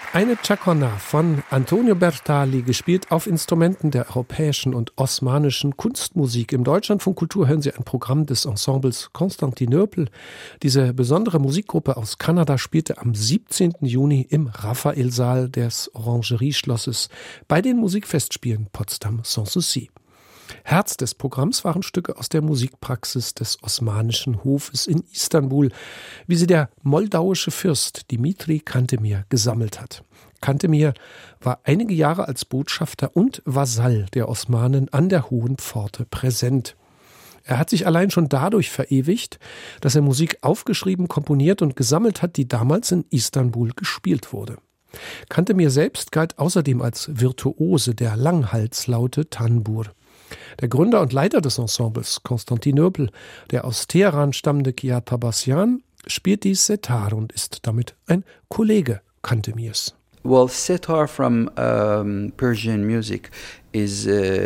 Eine Chaconna von Antonio Bertali, gespielt auf Instrumenten der europäischen und osmanischen Kunstmusik. Im Deutschlandfunk Kultur hören Sie ein Programm des Ensembles Konstantinopel. Diese besondere Musikgruppe aus Kanada spielte am 17. Juni im Raphaelsaal des Orangerieschlosses bei den Musikfestspielen Potsdam Sans Souci. Herz des Programms waren Stücke aus der Musikpraxis des Osmanischen Hofes in Istanbul, wie sie der moldauische Fürst Dimitri Cantemir gesammelt hat. Cantemir war einige Jahre als Botschafter und Vasall der Osmanen an der Hohen Pforte präsent. Er hat sich allein schon dadurch verewigt, dass er Musik aufgeschrieben, komponiert und gesammelt hat, die damals in Istanbul gespielt wurde. Cantemir selbst galt außerdem als Virtuose der Langhalslaute Tanbur. Der Gründer und Leiter des Ensembles Konstantinopel, der aus Teheran stammende Kiar Tabasyan, spielt die Setar und ist damit ein Kollege Cantemirs. Well, setar from Persian music is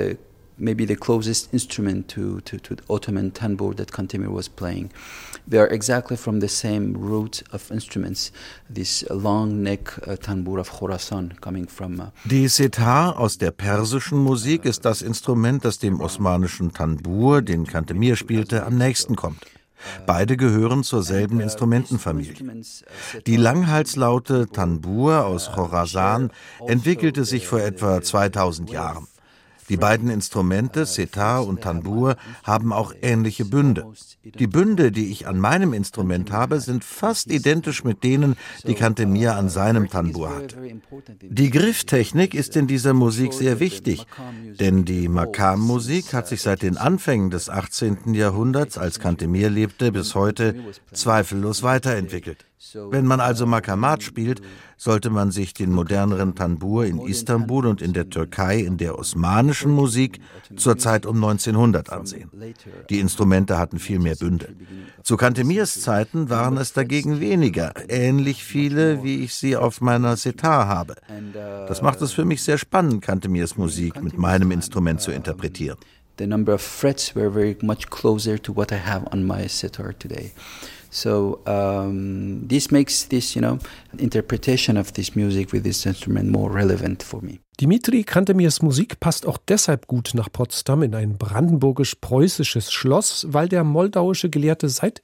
maybe the closest instrument to the Ottoman tanbur that Cantemir was playing. They are exactly from the same root of instruments, this long neck tanbur of Khorasan coming from... Die Setar aus der persischen Musik ist das Instrument, das dem osmanischen Tanbur, den Cantemir spielte, am nächsten kommt. Beide gehören zur selben Instrumentenfamilie. Die Langhalslaute Tanbur aus Khorasan entwickelte sich vor etwa 2000 Jahren. Die beiden Instrumente, Setar und Tanbur, haben auch ähnliche Bünde. Die Bünde, die ich an meinem Instrument habe, sind fast identisch mit denen, die Cantemir an seinem Tanbur hat. Die Grifftechnik ist in dieser Musik sehr wichtig, denn die Maqam-Musik hat sich seit den Anfängen des 18. Jahrhunderts, als Cantemir lebte, bis heute zweifellos weiterentwickelt. Wenn man also Maqamat spielt, sollte man sich den moderneren Tanbur in Istanbul und in der Türkei in der osmanischen Musik zur Zeit um 1900 ansehen. Die Instrumente hatten viel mehr Bünde. Zu Cantemirs Zeiten waren es dagegen weniger, ähnlich viele, wie ich sie auf meiner Setar habe. Das macht es für mich sehr spannend, Cantemirs Musik mit meinem Instrument zu interpretieren. The number of frets were very much closer to what I have on my setar today. So this makes this, interpretation of this music with this instrument more relevant for me. Dimitri Cantemirs Musik passt auch deshalb gut nach Potsdam in ein brandenburgisch-preußisches Schloss, weil der moldauische Gelehrte seit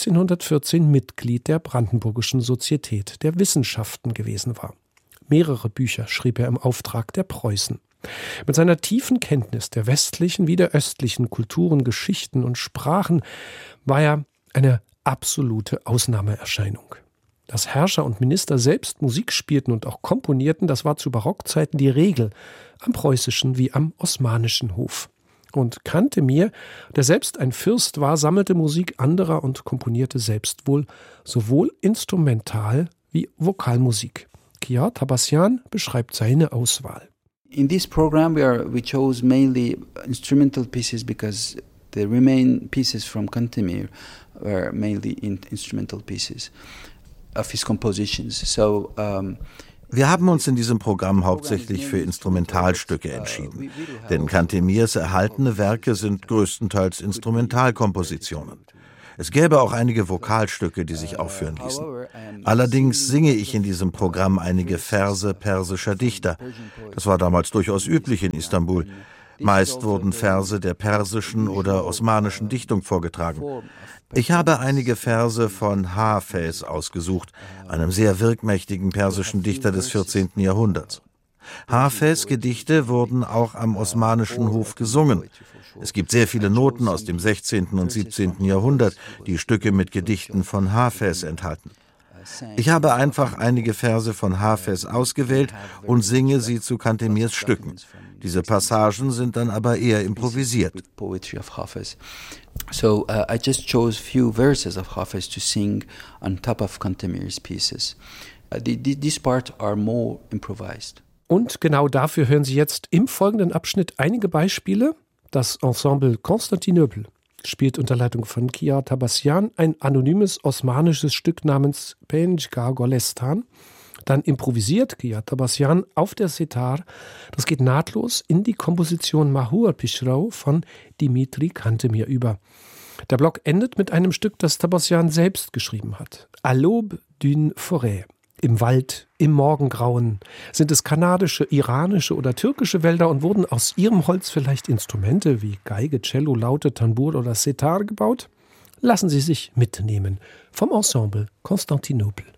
1714 Mitglied der Brandenburgischen Sozietät der Wissenschaften gewesen war. Mehrere Bücher schrieb er im Auftrag der Preußen. Mit seiner tiefen Kenntnis der westlichen wie der östlichen Kulturen, Geschichten und Sprachen war er eine absolute Ausnahmeerscheinung. Dass Herrscher und Minister selbst Musik spielten und auch komponierten, das war zu Barockzeiten die Regel, am preußischen wie am osmanischen Hof. Und Cantemir, der selbst ein Fürst war, sammelte Musik anderer und komponierte selbst wohl sowohl Instrumental- wie Vokalmusik. Kiar Tabasyan beschreibt seine Auswahl. In this program we chose mainly instrumental pieces because the remaining pieces from Cantemir were mainly instrumental pieces of his compositions. So wir haben uns in diesem Programm hauptsächlich für Instrumentalstücke entschieden, denn Cantemirs erhaltene Werke sind größtenteils Instrumentalkompositionen. Es gäbe auch einige Vokalstücke, die sich aufführen ließen. Allerdings singe ich in diesem Programm einige Verse persischer Dichter. Das war damals durchaus üblich in Istanbul. Meist wurden Verse der persischen oder osmanischen Dichtung vorgetragen. Ich habe einige Verse von Hafez ausgesucht, einem sehr wirkmächtigen persischen Dichter des 14. Jahrhunderts. Hafez' Gedichte wurden auch am osmanischen Hof gesungen. Es gibt sehr viele Noten aus dem 16. und 17. Jahrhundert, die Stücke mit Gedichten von Hafez enthalten. Ich habe einfach einige Verse von Hafez ausgewählt und singe sie zu Cantemirs Stücken. Diese Passagen sind dann aber eher improvisiert. So I just chose few verses of Hafez to sing on top of Cantemir's pieces. These parts are more improvised. Und genau dafür hören Sie jetzt im folgenden Abschnitt einige Beispiele. Das Ensemble Konstantinopel spielt unter Leitung von Kiar Tabasyan ein anonymes osmanisches Stück namens Penjgar Golestan. Dann improvisiert Kiar Tabasyan auf der Setar. Das geht nahtlos in die Komposition Mahur Pishrau von Dimitri Cantemir über. Der Block endet mit einem Stück, das Tabasyan selbst geschrieben hat. À l'aube d'une forêt. im Wald, im Morgengrauen? Sind es kanadische, iranische oder türkische Wälder und wurden aus ihrem Holz vielleicht Instrumente wie Geige, Cello, Laute, Tambur oder Setar gebaut? Lassen Sie sich mitnehmen vom Ensemble Konstantinopel.